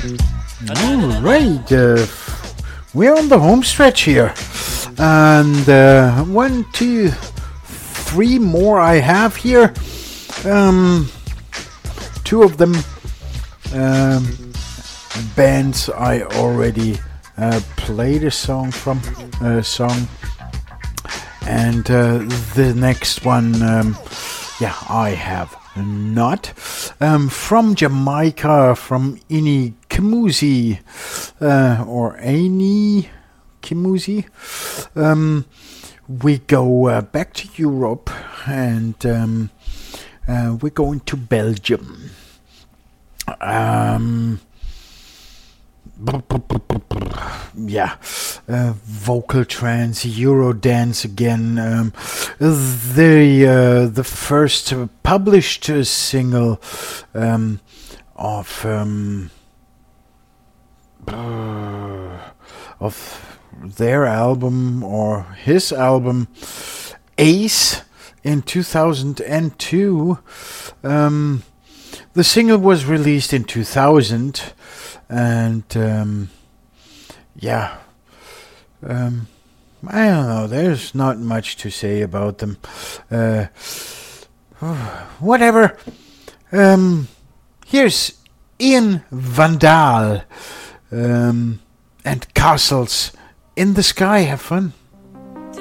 All right, we're on the home stretch here, and 1, 2, 3 more I have here. Two of them bands I already played a song from, and the next one, I have not. From Jamaica, from Ini Kamusi, or Aini Kamusi. We go back to Europe, and we're going to Belgium. Vocal trance, Euro dance again. The first published single of their album, or his album, Ace, in 2002. The single was released in 2000, and I don't know, there's not much to say about them. Whatever. Here's Ian Vandal, and Castles in the Sky. Have fun.